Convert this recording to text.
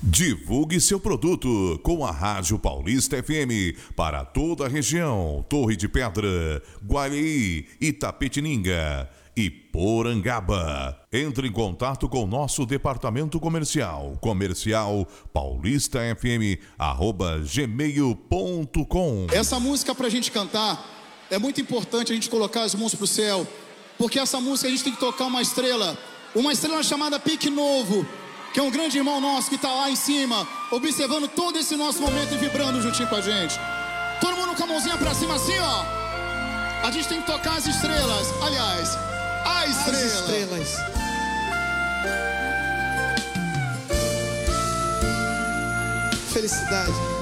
Divulgue seu produto com a Rádio Paulista FM para toda a região, Torre de Pedra, Guaí, Itapetininga e Porangaba. Entre em contato com nosso departamento comercial, paulistafm@gmail.com. Essa música pra gente cantar, é muito importante a gente colocar as mãos pro céu, porque essa música a gente tem que tocar uma estrela chamada Pique Novo, que é um grande irmão nosso que tá lá em cima, observando todo esse nosso momento e vibrando juntinho com a gente. Todo mundo com a mãozinha pra cima assim, ó. A gente tem que tocar as estrelas, aliás, a estrela. As estrelas. Felicidade.